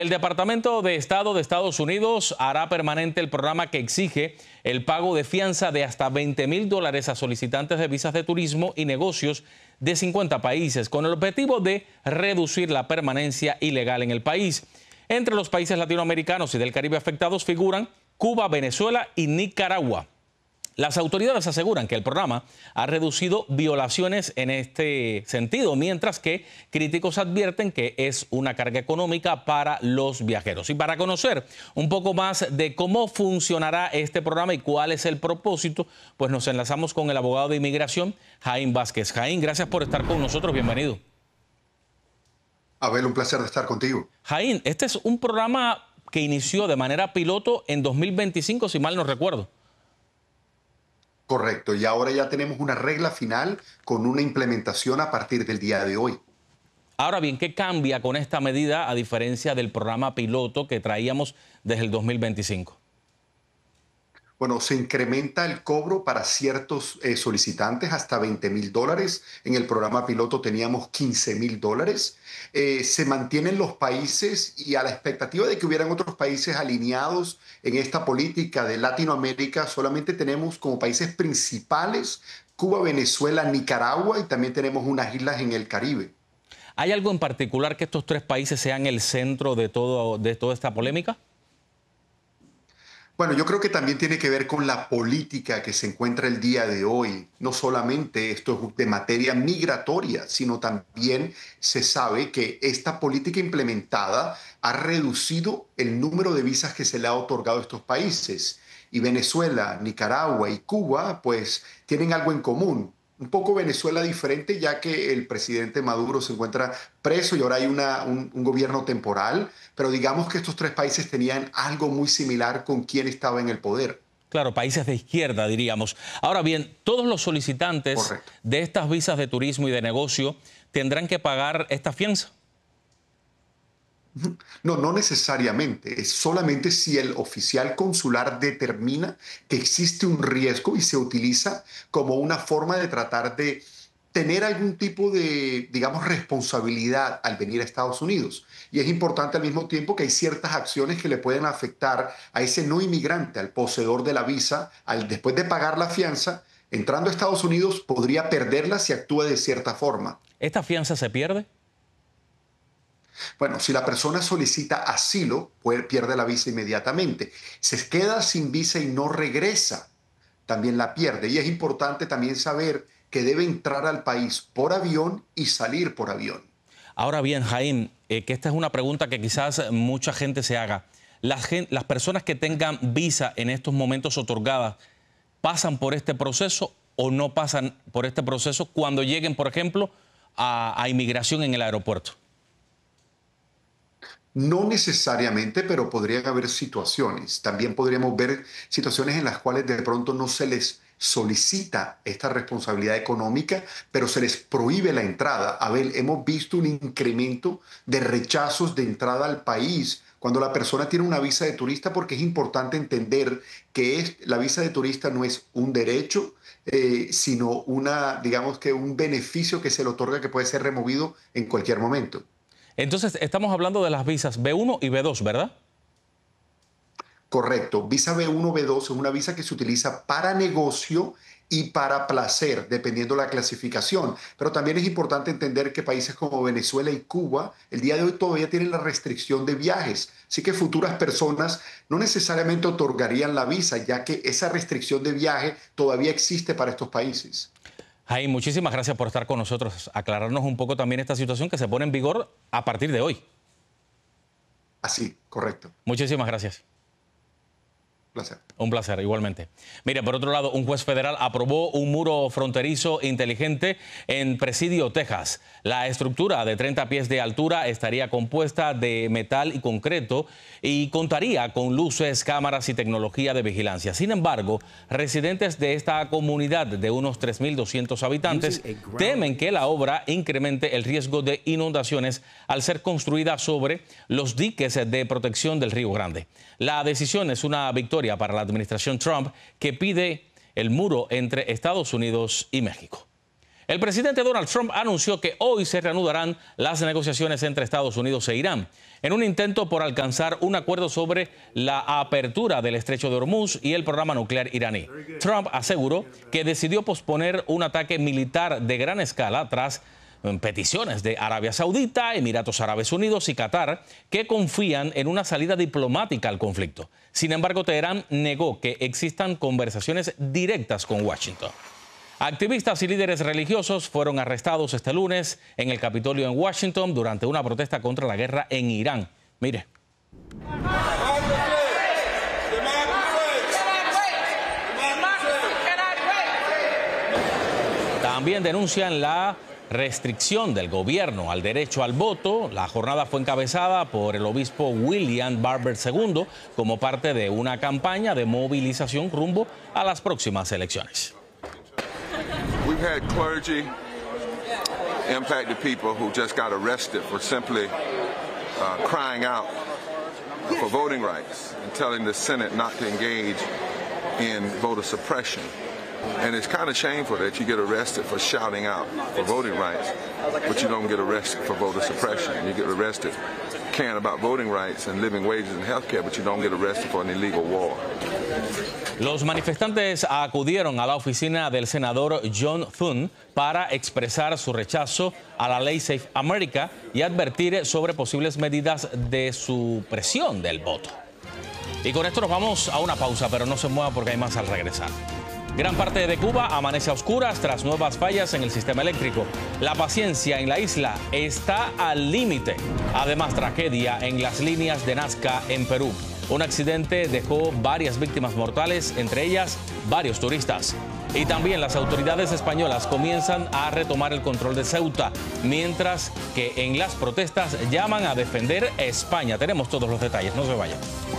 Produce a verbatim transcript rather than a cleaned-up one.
El Departamento de Estado de Estados Unidos hará permanente el programa que exige el pago de fianza de hasta veinte mil dólares a solicitantes de visas de turismo y negocios de cincuenta países, con el objetivo de reducir la permanencia ilegal en el país. Entre los países latinoamericanos y del Caribe afectados figuran Cuba, Venezuela y Nicaragua. Las autoridades aseguran que el programa ha reducido violaciones en este sentido, mientras que críticos advierten que es una carga económica para los viajeros. Y para conocer un poco más de cómo funcionará este programa y cuál es el propósito, pues nos enlazamos con el abogado de inmigración, Jaime Vázquez. Jaime, gracias por estar con nosotros. Bienvenido. Abel, un placer de estar contigo. Jaime, este es un programa que inició de manera piloto en dos mil veinticinco, si mal no recuerdo. Correcto, y ahora ya tenemos una regla final con una implementación a partir del día de hoy. Ahora bien, ¿qué cambia con esta medida a diferencia del programa piloto que traíamos desde el dos mil veinticinco? Bueno, se incrementa el cobro para ciertos eh, solicitantes hasta veinte mil dólares. En el programa piloto teníamos quince mil dólares. Eh, se mantienen los países y a la expectativa de que hubieran otros países alineados en esta política de Latinoamérica, solamente tenemos como países principales Cuba, Venezuela, Nicaragua y también tenemos unas islas en el Caribe. ¿Hay algo en particular que estos tres países sean el centro de, todo, de toda esta polémica? Bueno, yo creo que también tiene que ver con la política que se encuentra el día de hoy. No solamente esto es de materia migratoria, sino también se sabe que esta política implementada ha reducido el número de visas que se le ha otorgado a estos países. Y Venezuela, Nicaragua y Cuba, pues tienen algo en común. Un poco Venezuela diferente, ya que el presidente Maduro se encuentra preso y ahora hay una, un, un gobierno temporal, pero digamos que estos tres países tenían algo muy similar con quien estaba en el poder. Claro, países de izquierda, diríamos. Ahora bien, todos los solicitantes Correcto. de estas visas de turismo y de negocio tendrán que pagar esta fianza. No, no necesariamente. Es solamente si el oficial consular determina que existe un riesgo y se utiliza como una forma de tratar de tener algún tipo de, digamos, responsabilidad al venir a Estados Unidos. Y es importante al mismo tiempo que hay ciertas acciones que le pueden afectar a ese no inmigrante, al poseedor de la visa, al después de pagar la fianza, entrando a Estados Unidos podría perderla si actúa de cierta forma. ¿Esta fianza se pierde? Bueno, si la persona solicita asilo, pues pierde la visa inmediatamente. Se queda sin visa y no regresa, también la pierde. Y es importante también saber que debe entrar al país por avión y salir por avión. Ahora bien, Jaime, eh, que esta es una pregunta que quizás mucha gente se haga. Las, las personas que tengan visa en estos momentos otorgadas, ¿pasan por este proceso o no pasan por este proceso cuando lleguen, por ejemplo, a, a inmigración en el aeropuerto? No necesariamente, pero podrían haber situaciones. También podríamos ver situaciones en las cuales de pronto no se les solicita esta responsabilidad económica, pero se les prohíbe la entrada. A ver, hemos visto un incremento de rechazos de entrada al país cuando la persona tiene una visa de turista, porque es importante entender que es, la visa de turista no es un derecho, eh, sino una, digamos que un beneficio que se le otorga que puede ser removido en cualquier momento. Entonces, estamos hablando de las visas B uno y B dos, ¿verdad? Correcto. Visa B uno, B dos es una visa que se utiliza para negocio y para placer, dependiendo la clasificación. Pero también es importante entender que países como Venezuela y Cuba, el día de hoy todavía tienen la restricción de viajes. Así que futuras personas no necesariamente otorgarían la visa, ya que esa restricción de viaje todavía existe para estos países. Jaime, muchísimas gracias por estar con nosotros, aclararnos un poco también esta situación que se pone en vigor a partir de hoy. Así, correcto. Muchísimas gracias. Un placer. Un placer, igualmente. Mire, por otro lado, un juez federal aprobó un muro fronterizo inteligente en Presidio, Texas. La estructura de treinta pies de altura estaría compuesta de metal y concreto y contaría con luces, cámaras y tecnología de vigilancia. Sin embargo, residentes de esta comunidad de unos tres mil doscientos habitantes temen que la obra incremente el riesgo de inundaciones al ser construida sobre los diques de protección del Río Grande. La decisión es una victoria para la administración Trump, que pide el muro entre Estados Unidos y México. El presidente Donald Trump anunció que hoy se reanudarán las negociaciones entre Estados Unidos e Irán, en un intento por alcanzar un acuerdo sobre la apertura del estrecho de Hormuz y el programa nuclear iraní. Trump aseguró que decidió posponer un ataque militar de gran escala tras peticiones de Arabia Saudita, Emiratos Árabes Unidos y Qatar, que confían en una salida diplomática al conflicto. Sin embargo, Teherán negó que existan conversaciones directas con Washington. Activistas y líderes religiosos fueron arrestados este lunes en el Capitolio en Washington durante una protesta contra la guerra en Irán. Mire. También denuncian la restricción del gobierno al derecho al voto. La jornada fue encabezada por el obispo William Barber segundo como parte de una campaña de movilización rumbo a las próximas elecciones. We've had clergy, impacted people who just got arrested for simply uh, crying out for voting rights and telling the Senate not to engage in voter suppression. And it's kind of shameful that you get arrested for shouting out for voting rights, but you don't get arrested for voter suppression. You get arrested caring about voting rights and living wages and health care, but you don't get arrested for an illegal war. Los manifestantes acudieron a la oficina del senador John Thune para expresar su rechazo a la ley Safe America y advertir sobre posibles medidas de supresión del voto. Y con esto nos vamos a una pausa, pero no se mueva porque hay más al regresar. Gran parte de Cuba amanece a oscuras tras nuevas fallas en el sistema eléctrico. La paciencia en la isla está al límite. Además, tragedia en las líneas de Nazca en Perú. Un accidente dejó varias víctimas mortales, entre ellas varios turistas. Y también las autoridades españolas comienzan a retomar el control de Ceuta, mientras que en las protestas llaman a defender a España. Tenemos todos los detalles, no se vayan.